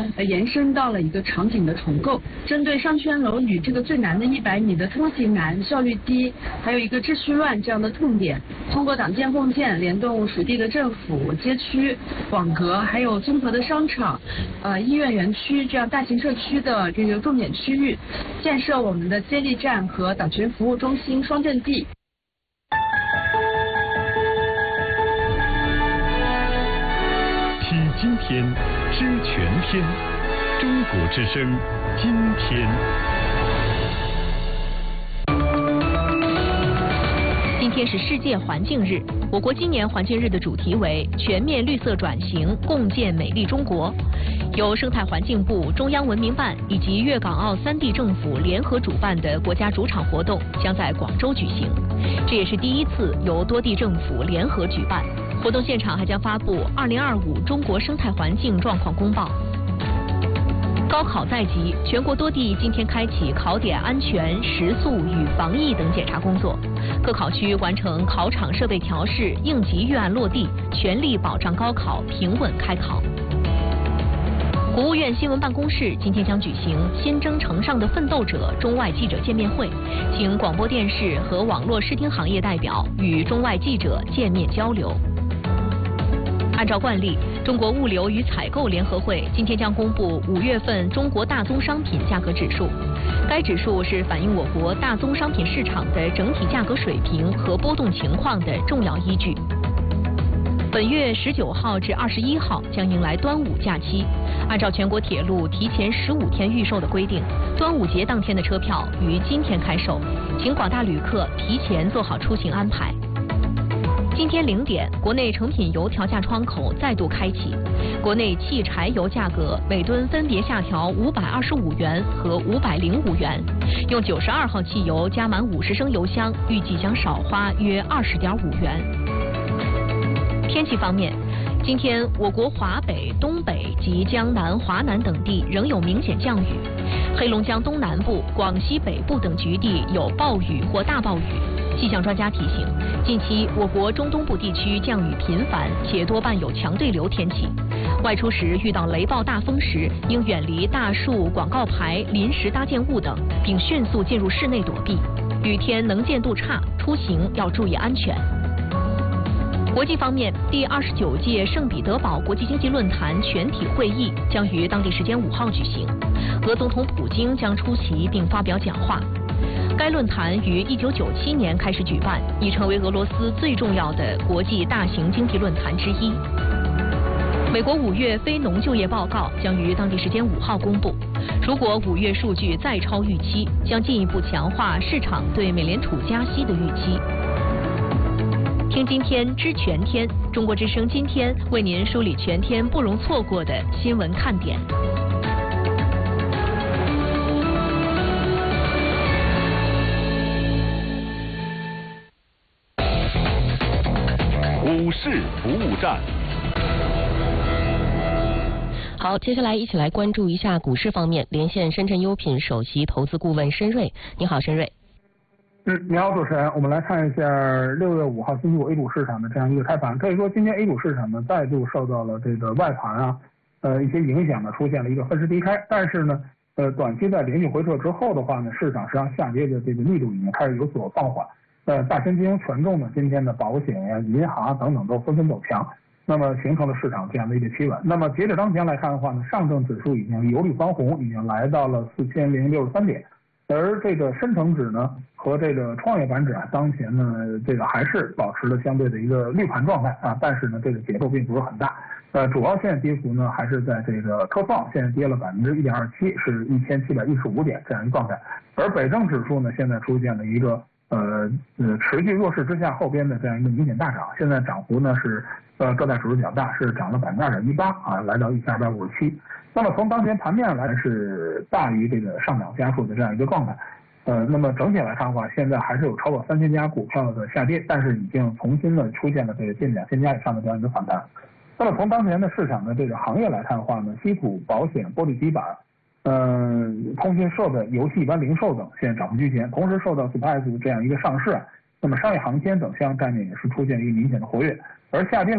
延伸到了一个场景的重构。针对商圈楼宇这个最难的100米的通行难、效率低，还有一个秩序乱这样的痛点，通过党建共建联动属地的政府、街区、网格，还有综合的商场、医院园区这样大型社区的这个重点区域，建设我们的接力站和党群服务中心双阵地。 听今天，知全天，中国之声，今天。 今天是世界环境日，我国今年环境日的主题为全面绿色转型，共建美丽中国。由生态环境部、中央文明办以及粤港澳3地政府联合主办的国家主场活动将在广州举行，这也是第一次由多地政府联合举办。活动现场还将发布2025中国生态环境状况公报。高考在即，全国多地今天开启考点安全、食宿与防疫等检查工作，各考区完成考场设备调试、应急预案落地，全力保障高考平稳开考。国务院新闻办公室今天将举行新征程上的奋斗者中外记者见面会，请广播电视和网络视听行业代表与中外记者见面交流。按照惯例，中国物流与采购联合会今天将公布5月份中国大宗商品价格指数。该指数是反映我国大宗商品市场的整体价格水平和波动情况的重要依据。本月19号至21号将迎来端午假期，按照全国铁路提前15天预售的规定，端午节当天的车票于今天开售，请广大旅客提前做好出行安排。今天0点，国内成品油调价窗口再度开启，国内汽柴油价格每吨分别下调525元和505元，用92号汽油加满50升油箱，预计将少花约20.5元。天气方面，今天我国华北、东北及江南、华南等地仍有明显降雨，黑龙江东南部、广西北部等局地有暴雨或大暴雨。气象专家提醒，近期我国中东部地区降雨频繁，且多伴有强对流天气。外出时遇到雷暴大风时，应远离大树、广告牌、临时搭建物等，并迅速进入室内躲避。雨天能见度差，出行要注意安全。国际方面，第29届圣彼得堡国际经济论坛全体会议将于当地时间5号举行，俄总统普京将出席并发表讲话。该论坛于1997年开始举办，已成为俄罗斯最重要的国际大型经济论坛之一。美国5月非农就业报告将于当地时间5号公布，如果5月数据再超预期，将进一步强化市场对美联储加息的预期。听今天知全天，中国之声今天为您梳理全天不容错过的新闻看点。 股市服务站。 好，接下来一起来关注一下股市方面，连线深圳优品首席投资顾问申瑞。你好，申瑞。 你好，主持人。我们来看一下6月5号星期五 A 股市场的这样一个开盘。可以说，今天 A 股市场呢再度受到了这个外盘一些影响呢，出现了一个分时低开。但是呢，短期在连续回撤之后的话呢，市场实际上下跌的这个力度已经开始有所放缓。大型金融权重呢，今天的保险呀、银行等等都纷纷走强，那么形成了市场这样的一个企稳。那么截止当前来看的话呢，上证指数已经由绿翻红，已经来到了4063点。而这个深成指呢和这个创业板指当前呢这个还是保持了相对的一个绿盘状态但是呢这个节奏并不是很大。主要现在跌幅呢还是在这个科创，现在跌了1.27%，是1715点这样一个状态。而北证指数呢现在出现了一个持续弱势之下后边的这样一个明显大涨，现在涨幅呢是各大指数比较大，是涨了2.18%来到1257。那么从当前盘面来是大于这个上涨家数的这样一个状态。那么整体来看的话，现在还是有超过3000家股票的下跌，但是已经重新的出现了这个近2000家以上的这样一个反弹。那么从当前的市场的这个行业来看的话呢，稀土、保险、玻璃基板、通讯设备、游戏一般零售等现在涨幅居前，同时受到 SPAC 这样一个上市那么商业航天等项概念也是出现一个明显的活跃，而下跌